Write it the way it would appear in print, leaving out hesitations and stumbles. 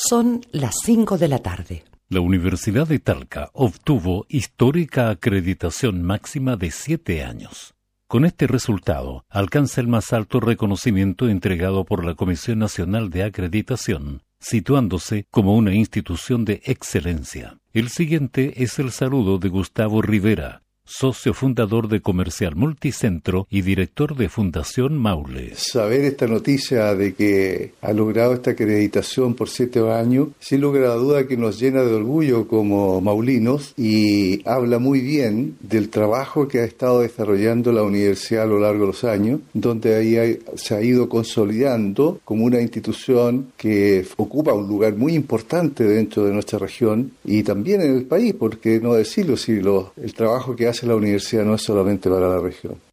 Son las 5 de la tarde. La Universidad de Talca obtuvo histórica acreditación máxima de 7 años. Con este resultado, alcanza el más alto reconocimiento entregado por la Comisión Nacional de Acreditación, situándose como una institución de excelencia. El siguiente es el saludo de Gustavo Rivera, socio fundador de Comercial Multicentro y director de Fundación Maule. Saber esta noticia de que ha logrado esta acreditación por 7 años, sin lugar a duda que nos llena de orgullo como maulinos y habla muy bien del trabajo que ha estado desarrollando la universidad a lo largo de los años, donde ahí se ha ido consolidando como una institución que ocupa un lugar muy importante dentro de nuestra región y también en el país, porque no decirlo, si el trabajo que hace la universidad no es solamente para la región.